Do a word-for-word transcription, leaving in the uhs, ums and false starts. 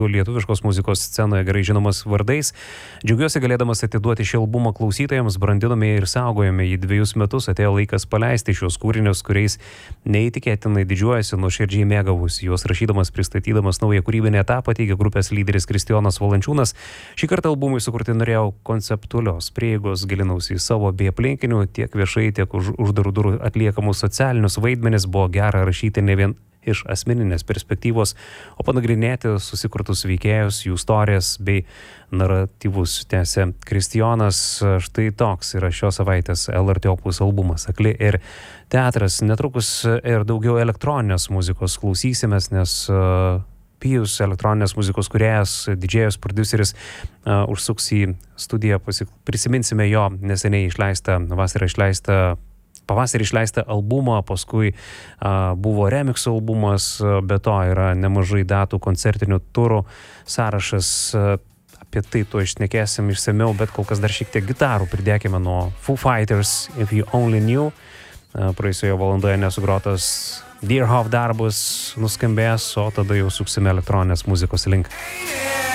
lietuviškos muzikos scenoje gerai žinomas vardais. Džiaugiuosi galėdamas atiduoti šį albumą klausytojams, brandinome ir saugojome jį dviejus metus, atėjo laikas paleisti šios kūrinius, kuriais neįtikėtinai didžiuojasi, nuoširdžiai mėgavusi juos rašydamas, pristatydamas naują kūrybinį etapą, teigia grupės lyderis Kristijonas Valančiūnas. Šį kartą albumui sukurti norėjau konceptualios prieigos, gilinausi į savo bei aplinkinių, tiek viešai, tiek už uždarų durų atliekamus socialinius vaidmenis, buvo gera rašyti ne vien iš asmeninės perspektyvos, o panagrinėti susikurtus veikėjus, jų istorijas bei naratyvus, tęsė Kristijonas. Štai toks yra šios savaitės L R T Opus albumas Akli ir teatras. Netrukus ir daugiau elektroninės muzikos klausysimės, nes uh, Pijus, elektroninės muzikos kūrėjas, didžėjus, prodiuseris, uh, užsuks į studiją, pasi... prisiminsime jo neseniai išleistą, vasarą išleistą Pavasarį išleistą albumą, paskui a, buvo remixo albumas, be to yra nemažai datų koncertinių turų sąrašas, a, apie tai to išnekėsim išsamiau, bet kol kas dar šiek tiek gitarų pridėkime nuo Foo Fighters, If You Only Knew. A, praėjusioje valandoje nesugrotas Dear Half darbas nuskambės, o tada jau suksime elektroninės muzikos link.